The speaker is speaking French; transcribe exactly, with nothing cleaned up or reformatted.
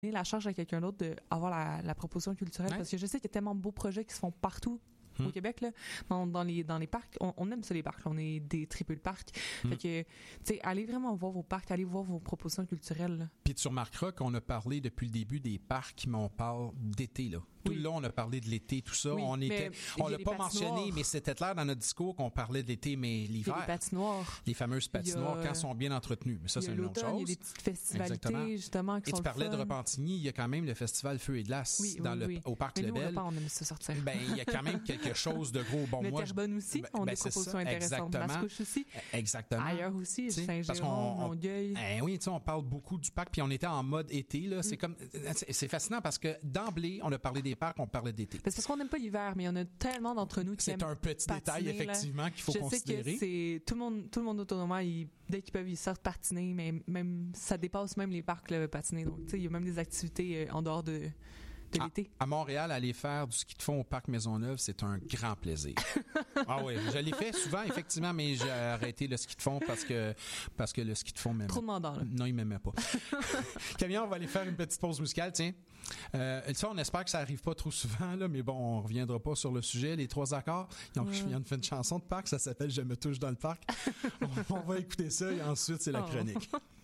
la charge à quelqu'un d'autre d'avoir la, la proposition culturelle, ouais. Parce que je sais qu'il y a tellement de beaux projets qui se font partout hum. au Québec, là, dans, dans, les, dans les parcs. On, on aime ça, les parcs. On est des triples parcs. Hum. Fait que, tu sais, allez vraiment voir vos parcs, allez voir vos propositions culturelles. Là. Puis tu remarqueras qu'on a parlé depuis le début des parcs, mais on parle d'été, là. Tout oui. le long, on a parlé de l'été, tout ça. Oui, on était, on l'a pas mentionné, mais c'était clair dans notre discours qu'on parlait de l'été, mais l'hiver. Les patinoires. Les fameuses patinoires, a, quand elles sont bien entretenues. Mais ça, c'est une autre chose. Il y a des petites festivalités, exactement. Justement, qui et sont tu parlais fun. de Repentigny, il y a quand même le festival Feu et Glace oui, dans oui, le, oui. au Parc mais Lebel. Nous, on aime ça sortir. Ben, il y a quand même quelque chose de gros. Bon, le moi. Terrebonne aussi, ben, on a ben, des propositions intéressantes. Mascouche aussi. Exactement. Ailleurs aussi, Saint-Jérôme, Longueuil. Ben oui, tu sais, on parle beaucoup du parc, puis on était en mode été, là. C'est comme, c'est fascinant parce que d'emblée, on a parlé des parcs, on parlait d'été. C'est parce qu'on n'aime pas l'hiver, mais il y en a tellement d'entre nous qui c'est aiment un petit patiner, détail, effectivement, qu'il faut je considérer. Je sais que c'est tout le monde, tout le monde autour de moi, ils, dès qu'ils peuvent, ils sortent patiner, mais même ça dépasse même les parcs le patiner. Donc, tu sais, il y a même des activités en dehors de. De l'été. À, à Montréal, aller faire du ski de fond au Parc Maisonneuve, c'est un grand plaisir. Ah oui, je l'ai fait souvent, effectivement, mais j'ai arrêté le ski de fond parce que parce que le ski de fond m'aimait. Trop demandant, là. Non, il m'aimait pas. Camille, on va aller faire une petite pause musicale, tiens. Euh, ça, on espère que ça arrive pas trop souvent, là, mais bon, on reviendra pas sur le sujet. Les trois accords. Donc, ouais. Je viens de faire une chanson de parc, ça s'appelle « Je me touche dans le parc ». on, on va écouter ça et ensuite, c'est la oh. chronique.